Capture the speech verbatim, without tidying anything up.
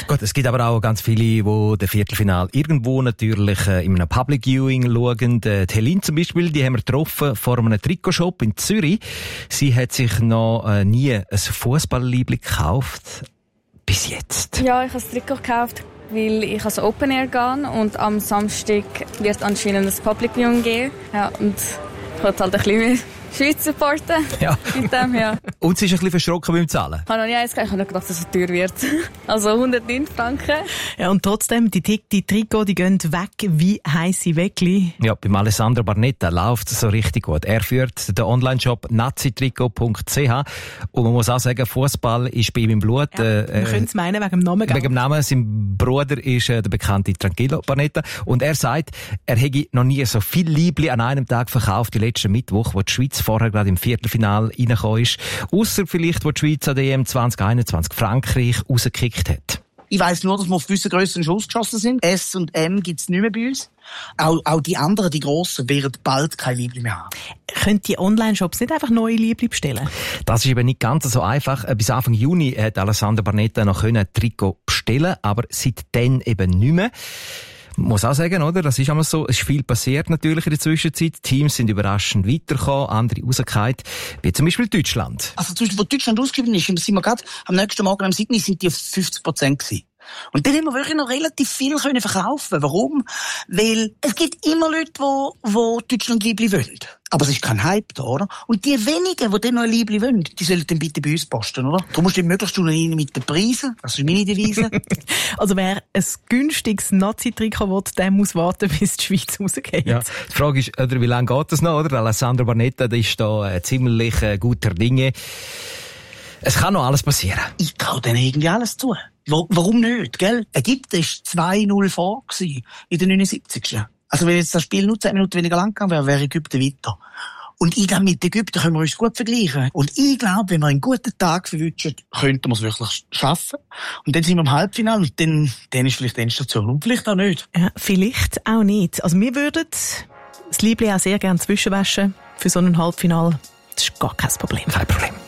Gut, es gibt aber auch ganz viele, die das Viertelfinale irgendwo natürlich äh, in einem Public Viewing schauen. Äh, die Helene zum Beispiel, die haben wir getroffen vor einem Trikotshop in Zürich. Sie hat sich noch äh, nie ein Fußballliebling gekauft. Bis jetzt. Ja, ich habe das Trikot gekauft, weil ich als Open Air gehe und am Samstag wird anscheinend ein Public Viewing geben. Ja, und ich wollte halt ein bisschen Schweiz supporten. Ja. Mit dem, ja. Und sie ist ein bisschen verschrocken beim Zahlen. Ich habe noch nie eins gehabt. Ich habe nicht gedacht, dass es so teuer wird. Also hundertneun Franken. Ja, und trotzdem, die, die Trikots, die gehen weg wie heisse Weckli. Ja, beim Alessandro Barnetta läuft es so richtig gut. Er führt den Online-Shop nazitrikot punkt c h und man muss auch sagen, Fußball ist bei ihm im Blut. Ja, äh, man könnte es meinen, wegen dem Namen. Wegen dem Namen. Sein Bruder ist äh, der bekannte Tranquillo Barnetta und er sagt, er hätte noch nie so viel Liebli an einem Tag verkauft, wie letzten Mittwoch, wo die Schweiz vorher gerade im Viertelfinale reingekommen ist. Ausser vielleicht, wo die Schweiz an der E M zwanzig einundzwanzig Frankreich rausgekickt hat. Ich weiss nur, dass wir auf gewissen grösseren Schuss geschossen sind. S und M gibt's nicht mehr bei uns. Auch, auch die anderen, die grossen, werden bald kein Liebling mehr haben. Können die Online-Shops nicht einfach neue Liebling bestellen? Das ist eben nicht ganz so einfach. Bis Anfang Juni hat Alessandro Barnetta noch ein Trikot bestellen, aber seitdem eben nicht mehr. Ich muss auch sagen, oder? Das ist einmal so. Es ist viel passiert natürlich in der Zwischenzeit. Teams sind überraschend weitergekommen, andere rausgefallen, wie zum Beispiel Deutschland. Also zum Beispiel, wo Deutschland ausgeschieden ist, sind wir gerade am nächsten Morgen am Sydney sind die auf fünfzig Prozent gewesen. Und dann haben wir wirklich noch relativ viel können verkaufen. Warum? Weil es gibt immer Leute, die, die Deutschland Liebli wollen. Aber es ist kein Hype da, oder? Und die wenigen, die dann noch ein Liebli wollen, die sollen dann bitte bei uns posten, oder? Darum musst du möglichst rein mit den Preisen. Das ist meine Devise. Also wer ein günstiges Nazi-Trikot will, der muss warten, bis die Schweiz rausgeht. Ja. Die Frage ist, oder, wie lange geht das noch, oder? Alessandro Barnetta, der ist da äh, ziemlich äh, guter Dinge. Es kann noch alles passieren. Ich traue denen irgendwie alles zu. Warum nicht, gell? Ägypten war zwei null vor in der neunundsiebzigsten Also wenn jetzt das Spiel nur zehn Minuten weniger lang gegangen wäre, wäre Ägypten weiter. Und ich glaube, mit Ägypten können wir uns gut vergleichen. Und ich glaube, wenn wir einen guten Tag verwünschen, könnten wir es wirklich schaffen. Und dann sind wir im Halbfinale und dann, dann ist vielleicht die Endstation. Und vielleicht auch nicht. Ja, vielleicht auch nicht. Also wir würden das Liebling auch sehr gerne zwischenwaschen für so ein Halbfinale. Das ist gar kein Problem. Kein Problem.